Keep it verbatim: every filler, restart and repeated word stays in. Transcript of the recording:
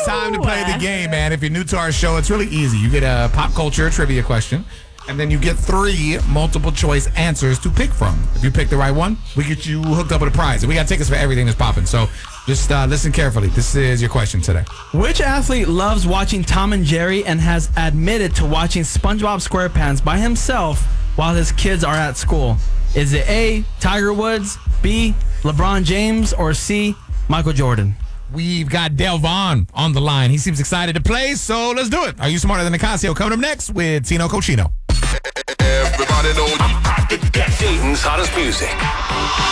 It's time to play the game, man. If you're new to our show, it's really easy. You get a pop culture trivia question, and then you get three multiple choice answers to pick from. If you pick the right one, we get you hooked up with a prize. And we got tickets for everything that's popping. So just uh, listen carefully. This is your question today. Which athlete loves watching Tom and Jerry and has admitted to watching SpongeBob SquarePants by himself while his kids are at school? Is it A, Tiger Woods, B, LeBron James, or C, Michael Jordan? We've got Delvon on the line. He seems excited to play, so let's do it. Are You Smarter Than Nicasio? Coming up next with Tino Cochino. Everybody knows Dayton's hottest music.